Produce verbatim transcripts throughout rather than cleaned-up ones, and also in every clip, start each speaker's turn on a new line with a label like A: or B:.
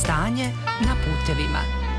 A: Stanje na putevima.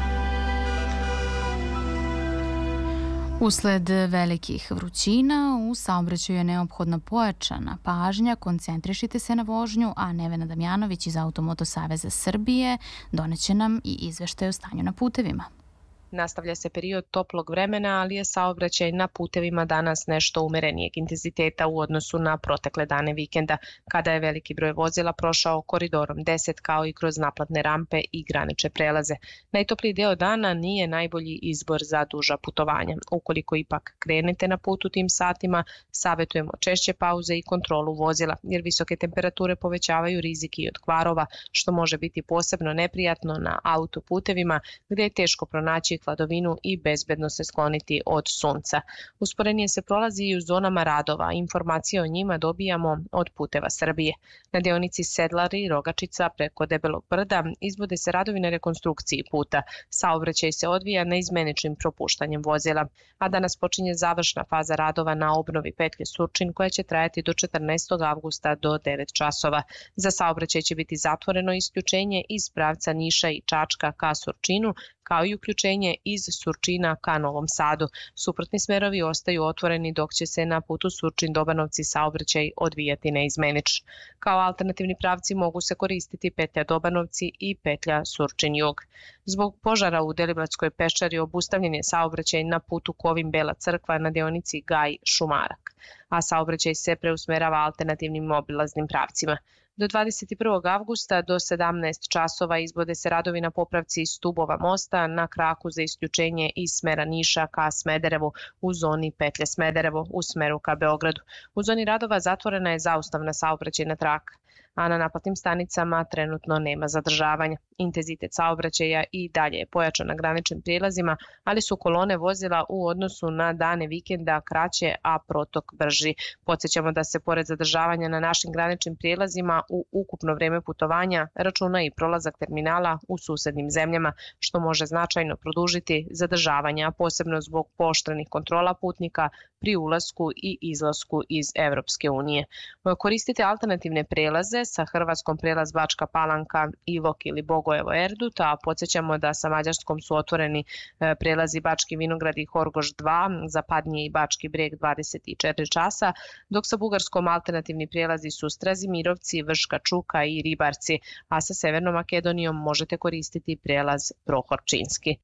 B: Usled velikih vrućina, u saobraćaju je neophodna pojačana pažnja, koncentrišite se na vožnju, a Nevena Damjanović iz Automoto saveza Srbije doneće nam i izveštaj o stanju na putevima.
C: Nastavlja se period toplog vremena, ali je saobraćaj na putevima danas nešto umerenijeg intenziteta u odnosu na protekle dane vikenda, kada je veliki broj vozila prošao koridorom deset kao i kroz naplatne rampe i granične prelaze. Najtopliji deo dana nije najbolji izbor za duža putovanja. Ukoliko ipak krenete na put u tim satima, savjetujemo češće pauze i kontrolu vozila, jer visoke temperature povećavaju rizik i od kvarova, što može biti posebno neprijatno na autoputevima gdje je teško pronaći hladovinu i bezbedno se skloniti od sunca. Usporenije se prolazi i u zonama radova. Informacije o njima dobijamo od Puteva Srbije. Na deonici Sedlari, Rogačica preko Debelog brda izvode se radovi na rekonstrukciji puta. Saobraćaj se odvija neizmeničnim propuštanjem vozila, a danas počinje završna faza radova na obnovi petlje Surčin koja će trajati do četrnaestog avgusta do devet časova. Za saobraćaj će biti zatvoreno isključenje iz pravca Niša i Čačka ka Surčinu, kao i uključenje iz Surčina ka Novom Sadu. Suprotni smerovi ostaju otvoreni dok će se na putu Surčin-Dobanovci saobraćaj odvijati neizmenično. Kao alternativni pravci mogu se koristiti petlja Dobanovci i petlja Surčin-Jug. Zbog požara u Deliblatskoj peščari obustavljen je saobraćaj na putu Kovin-Bela crkva na deonici Gaj-Šumarak, a saobraćaj se preusmerava alternativnim obilaznim pravcima. Do dvadeset prvog avgusta do sedamnaest časova izvode se radovi na popravci stubova mosta na kraku za isključenje iz smera Niša ka Smederevu u zoni petlje Smederevo u smeru ka Beogradu. U zoni radova zatvorena je zaustavna saobraćajna traka, a na naplatnim stanicama trenutno nema zadržavanja. Intenzitet saobraćaja i dalje je pojačan na graničnim prijelazima, ali su kolone vozila u odnosu na dane vikenda kraće, a protok brži. Podsjećamo da se pored zadržavanja na našim graničnim prijelazima u ukupno vreme putovanja računa i prolazak terminala u susednim zemljama, što može značajno produžiti zadržavanja, posebno zbog pooštrenih kontrola putnika pri ulasku i izlasku iz Evropske unije. Koristite alternativne prelaze, sa Hrvatskom prelaz Bačka Palanka, Ilok ili Bogojevo Erdut, a podsjećamo da sa Mađarskom su otvoreni prelazi Bački Vinograd i Horgoš dva, Zapadnije i Bački Breg dvadeset četiri časa, dok sa Bugarskom alternativni prelazi su Strazimirovci, Vrška Čuka i Ribarci, a sa Severnom Makedonijom možete koristiti prelaz Prohorčinski.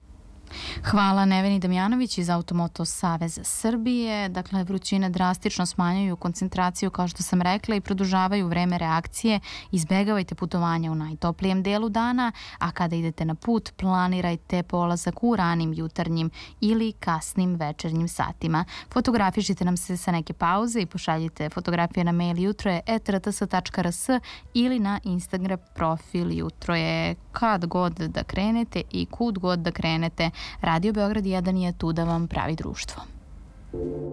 B: Hvala Neveni Damjanović iz Automoto saveza Srbije. Dakle, vrućine drastično smanjuju koncentraciju, kao što sam rekla, i produžavaju vreme reakcije. Izbegavajte putovanja u najtoplijem delu dana, a kada idete na put, planirajte polazak u ranim jutarnjim ili kasnim večernjim satima. Fotografišite nam se sa neke pauze i pošaljite fotografije na mail jutroje et r t s tačka r s ili na Instagram profil Jutroje. Kad god da krenete i kud god da krenete, Radio Beograd jedan je tu da vam pravi društvo.